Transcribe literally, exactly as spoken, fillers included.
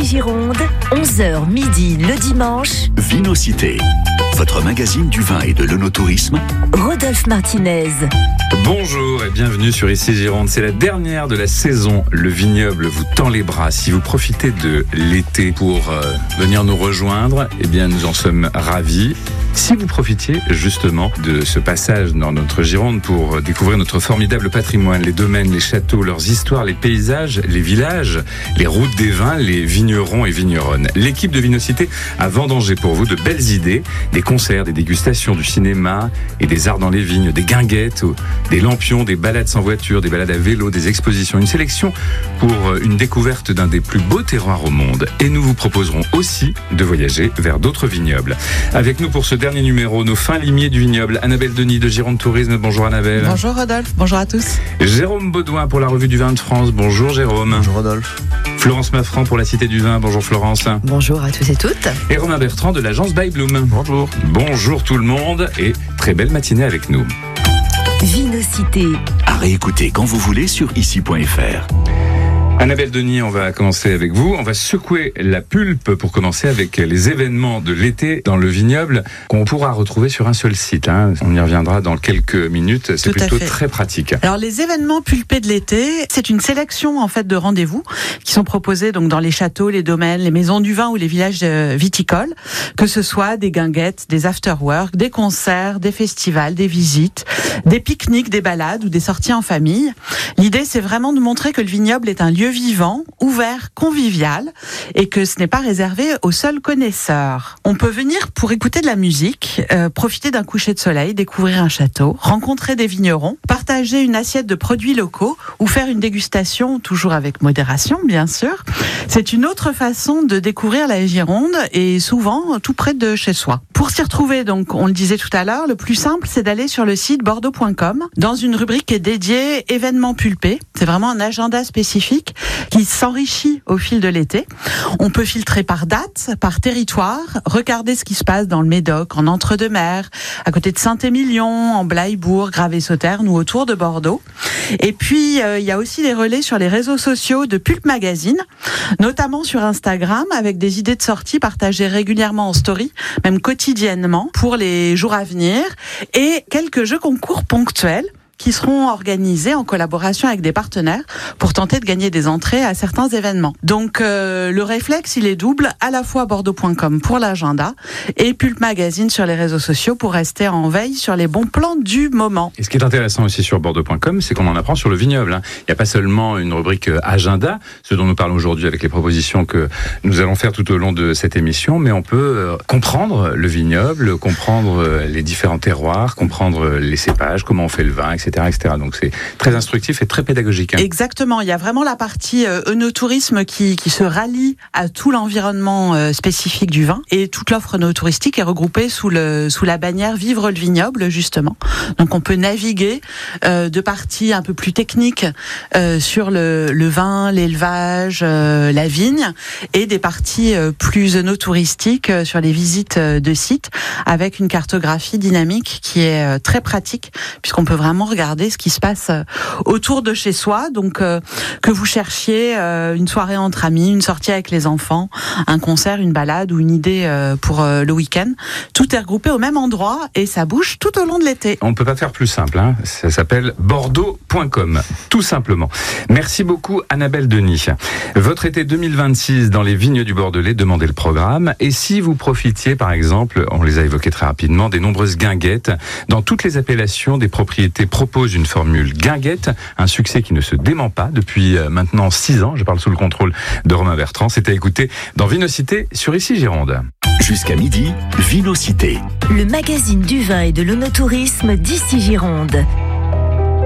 Ici Gironde, onze heures midi le dimanche. Vinocité, votre magazine du vin et de l'œnotourisme. Rodolphe Martinez. Bonjour et bienvenue sur Ici Gironde. C'est la dernière de la saison. Le vignoble vous tend les bras. Si vous profitez de l'été pour euh, venir nous rejoindre, eh bien nous en sommes ravis. Si vous profitiez justement de ce passage dans notre Gironde pour découvrir notre formidable patrimoine, les domaines, les châteaux, leurs histoires, les paysages, les villages, les routes des vins, les vignerons et vigneronnes. L'équipe de Vinocité a vendangé pour vous de belles idées, des concerts, des dégustations, du cinéma et des arts dans les vignes, des guinguettes, des lampions, des balades sans voiture, des balades à vélo, des expositions. Une sélection pour une découverte d'un des plus beaux terroirs au monde. Et nous vous proposerons aussi de voyager vers d'autres vignobles. Avec nous pour ce dernier numéro, nos fins limiers du vignoble, Annabelle Denis de Gironde Tourisme. Bonjour Annabelle. Bonjour Rodolphe, bonjour à tous. Jérôme Baudouin pour la Revue du Vin de France. Bonjour Jérôme. Bonjour Rodolphe. Florence Maffran pour la Cité du Vin. Bonjour Florence. Bonjour à tous et toutes. Et Romain Bertrand de l'agence By Bloom. Bonjour. Bonjour tout le monde et très belle matinée avec nous. Vinocité. À réécouter quand vous voulez sur ici point f r. Annabelle Denis, on va commencer avec vous. On va secouer la pulpe pour commencer avec les événements de l'été dans le vignoble qu'on pourra retrouver sur un seul site. Hein. On y reviendra dans quelques minutes. C'est Tout plutôt très pratique. Alors les événements pulpés de l'été, c'est une sélection en fait de rendez-vous qui sont proposés donc dans les châteaux, les domaines, les maisons du vin ou les villages viticoles, que ce soit des guinguettes, des after-work, des concerts, des festivals, des visites, des pique-niques, des balades ou des sorties en famille. L'idée, c'est vraiment de montrer que le vignoble est un lieu vivant, ouvert, convivial, et que ce n'est pas réservé aux seuls connaisseurs. On peut venir pour écouter de la musique, euh, profiter d'un coucher de soleil, découvrir un château, rencontrer des vignerons, partager une assiette de produits locaux ou faire une dégustation, toujours avec modération, bien sûr. C'est une autre façon de découvrir la Gironde et souvent tout près de chez soi. Pour s'y retrouver, donc, on le disait tout à l'heure, le plus simple, c'est d'aller sur le site bordeaux point com dans une rubrique qui est dédiée événements pulpés. C'est vraiment un agenda spécifique qui s'enrichit au fil de l'été. On peut filtrer par date, par territoire, regarder ce qui se passe dans le Médoc, en Entre-deux-Mers, à côté de Saint-Émilion, en Blybourg, Gravée-Sauterne ou autour de Bordeaux. Et puis, euh, il y a aussi des relais sur les réseaux sociaux de Pulp Magazine, notamment sur Instagram, avec des idées de sorties partagées régulièrement en story, même quotidiennement, pour les jours à venir, et quelques jeux concours ponctuels qui seront organisés en collaboration avec des partenaires pour tenter de gagner des entrées à certains événements. Donc euh, le réflexe, il est double, à la fois bordeaux point com pour l'agenda et Pulp Magazine sur les réseaux sociaux pour rester en veille sur les bons plans du moment. Et ce qui est intéressant aussi sur bordeaux point com, c'est qu'on en apprend sur le vignoble. Hein. Il n'y a pas seulement une rubrique agenda, ce dont nous parlons aujourd'hui avec les propositions que nous allons faire tout au long de cette émission, mais on peut comprendre le vignoble, comprendre les différents terroirs, comprendre les cépages, comment on fait le vin, et cetera et cetera. Donc c'est très instructif et très pédagogique. Hein. Exactement, il y a vraiment la partie euh, œnotourisme qui, qui se rallie à tout l'environnement euh, spécifique du vin, et toute l'offre œnotouristique est regroupée sous, le, sous la bannière Vivre le vignoble, justement. Donc on peut naviguer euh, de parties un peu plus techniques euh, sur le, le vin, l'élevage, euh, la vigne, et des parties euh, plus œnotouristiques euh, sur les visites euh, de sites, avec une cartographie dynamique qui est euh, très pratique, puisqu'on peut vraiment regarder ce qui se passe autour de chez soi. Donc euh, que vous cherchiez euh, une soirée entre amis, une sortie avec les enfants, un concert, une balade ou une idée euh, pour euh, le week-end, tout est regroupé au même endroit et ça bouge tout au long de l'été. On ne peut pas faire plus simple, hein. Ça s'appelle bordeaux point com, tout simplement. Merci beaucoup Annabelle Denis. Votre été deux mille vingt-six dans les vignes du Bordelais, demandez le programme. Et si vous profitiez par exemple, on les a évoqués très rapidement, des nombreuses guinguettes, dans toutes les appellations des propriétés propose une formule guinguette, un succès qui ne se dément pas depuis maintenant six ans. Je parle sous le contrôle de Romain Bertrand. C'est à écouter dans Vinocité sur Ici Gironde. Jusqu'à midi, Vinocité. Le magazine du vin et de l'œnotourisme d'Ici Gironde.